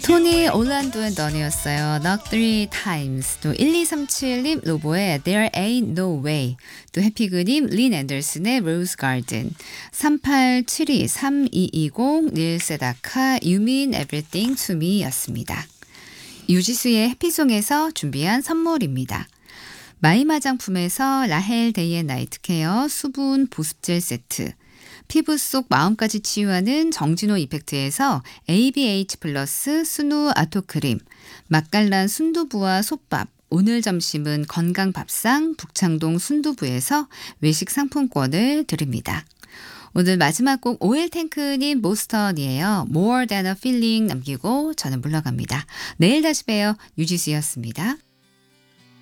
토니 올란도 앤 던이었어요. Knock three times. 또 1237님 로보의 There ain't no way. 또 해피그님 린 앤더슨의 Rose Garden. 3872 3220 닐세다카 You mean everything to me 였습니다. 유지수의 해피송에서 준비한 선물입니다. 마임 화장품에서 라헬 데이 앤 나이트 케어 수분 보습젤 세트, 피부 속 마음까지 치유하는 정진호 이펙트에서 ABH 플러스 순우 아토크림, 맛깔난 순두부와 솥밥, 오늘 점심은 건강밥상 북창동 순두부에서 외식 상품권을 드립니다. 오늘 마지막 곡 오일탱크님 모스턴이에요. More than a feeling 남기고 저는 물러갑니다. 내일 다시 봬요. 유지수였습니다.